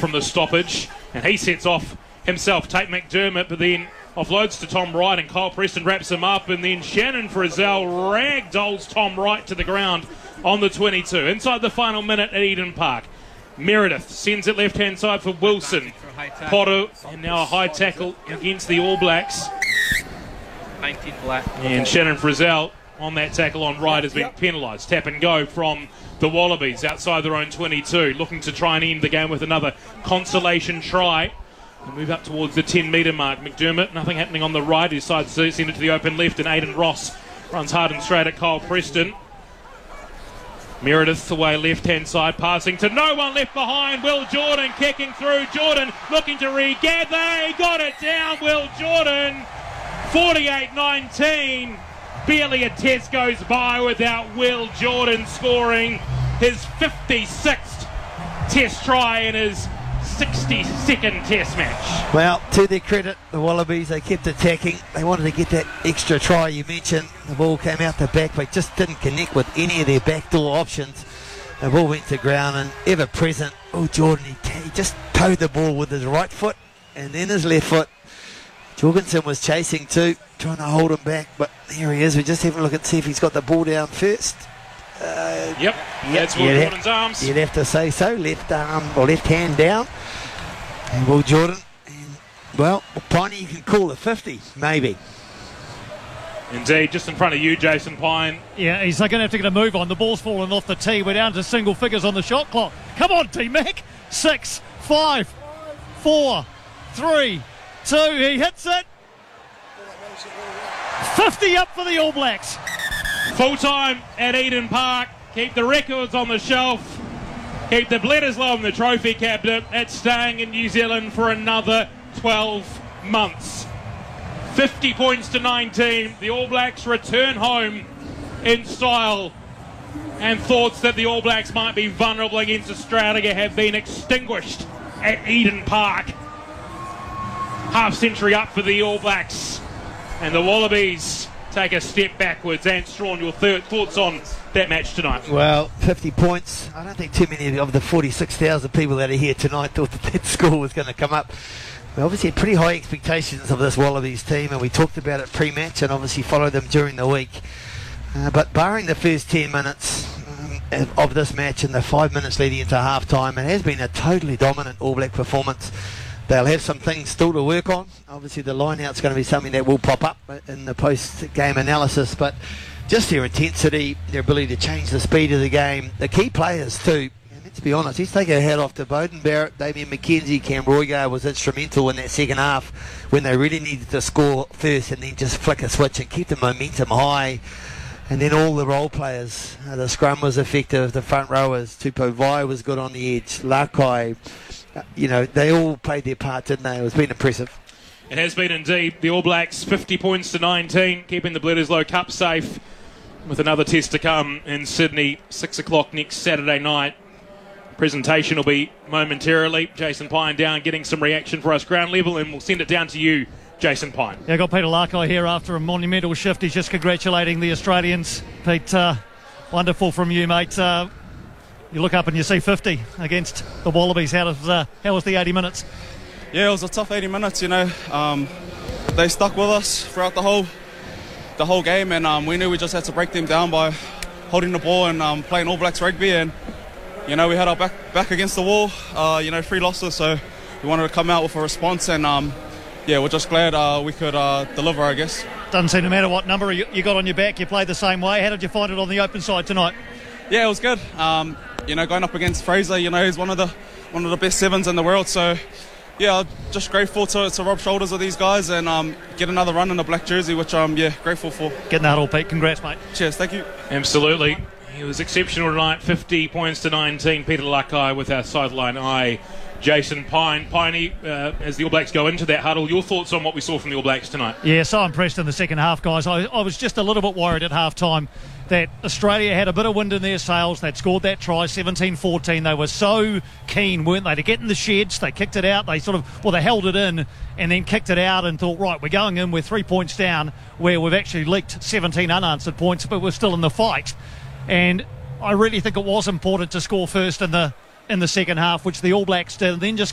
from the stoppage, and he sets off himself. Tate McDermott, but then offloads to Tom Wright, and Kyle Preston wraps him up, and then Shannon Frizzell ragdolls Tom Wright to the ground on the 22. Inside the final minute at Eden Park, Meredith sends it left-hand side for Wilson. Potter, and now a high tackle against the All Blacks. 19 black. And Shannon Frizzell on that tackle on Wright has been penalised. Tap and go from the Wallabies outside their own 22, looking to try and end the game with another consolation try. They move up towards the 10-metre mark. McDermott, nothing happening on the right. He decides to send it to the open left, and Aidan Ross runs hard and straight at Kyle Preston. Meredith away left-hand side, passing to no one left behind. Will Jordan kicking through. Jordan looking to regather. He got it down. Will Jordan, 48-19. Barely a test goes by without Will Jordan scoring his 56th test try in his 62nd test match. Well, to their credit, the Wallabies, they kept attacking. They wanted to get that extra try you mentioned. The ball came out the back, but just didn't connect with any of their backdoor options. The ball went to ground, and ever present, Jordan, he just towed the ball with his right foot and then his left foot. Jorgensen was chasing too, trying to hold him back, but there he is. We just have a look and see if he's got the ball down first. Yep, that's Will Jordan's arms. You'd have to say so. Left arm or left hand down. And Will Jordan. And, well, Piney, you can call the 50, maybe. Indeed, just in front of you, Jason Pine. Yeah, he's going to have to get a move on. The ball's fallen off the tee. We're down to single figures on the shot clock. Come on, T-Mac. 6, 5, 4, 3, 2. He hits it. 50 up for the All Blacks. Full time at Eden Park. Keep the records on the shelf. Keep the Bledisloe and the trophy cabinet. It's staying in New Zealand for another 12 months. 50 points to 19. The All Blacks return home in style. And thoughts that the All Blacks might be vulnerable against Australia have been extinguished at Eden Park. Half century up for the All Blacks. And the Wallabies take a step backwards. And Strawn, your thoughts on that match tonight? Well, 50 points. I don't think too many of the 46,000 people that are here tonight thought that score was going to come up. We obviously had pretty high expectations of this Wallabies team, and we talked about it pre-match and obviously followed them during the week. But barring the first 10 minutes of this match and the 5 minutes leading into half-time, it has been a totally dominant All Black performance. They'll have some things still to work on. Obviously, the line-out's going to be something that will pop up in the post-game analysis, but just their intensity, their ability to change the speed of the game, the key players too. And let's be honest, let's take our hat off to Bowden Barrett, Damien McKenzie, Cam Roygar was instrumental in that second half when they really needed to score first and then just flick a switch and keep the momentum high. And then all the role players, the scrum was effective, the front rowers, Tupou Vai was good on the edge, Lakai, they all played their part, didn't they? It's been impressive. It has been indeed. The All Blacks 50 points to 19, keeping the Bledisloe Cup safe with another test to come in Sydney, 6 o'clock next Saturday night. Presentation will be momentarily. Jason Pine down getting some reaction for us ground level, and we'll send it down to you, Jason Pine. Yeah, I got Peter Lakai here after a monumental shift. He's just congratulating the Australians. Pete, wonderful from you, mate. You look up and you see 50 against the Wallabies. How was the 80 minutes? Yeah, it was a tough 80 minutes, They stuck with us throughout the whole game, and we knew we just had to break them down by holding the ball and playing All Blacks rugby. And, we had our back against the wall, 3 losses, so we wanted to come out with a response. And, we're just glad we could deliver, I guess. Doesn't seem to matter what number you got on your back, you played the same way. How did you find it on the open side tonight? Yeah, it was good. Going up against Fraser, he's one of the best sevens in the world. So, yeah, just grateful to rub shoulders with these guys and get another run in the black jersey, which I'm grateful for. Getting that all, Pete. Congrats, mate. Cheers, thank you. Absolutely. He was exceptional tonight. 50 points to 19. Peter Lakai with our sideline eye. Jason Pine. Piney, as the All Blacks go into that huddle, your thoughts on what we saw from the All Blacks tonight? Yeah, so impressed in the second half, guys. I was just a little bit worried at half-time that Australia had a bit of wind in their sails. They'd scored that try, 17-14. They were so keen, weren't they, to get in the sheds. They kicked it out. They they held it in and then kicked it out and thought, right, we're going in, we're 3 points down, where we've actually leaked 17 unanswered points, but we're still in the fight. And I really think it was important to score first in the second half, which the All Blacks did, and then just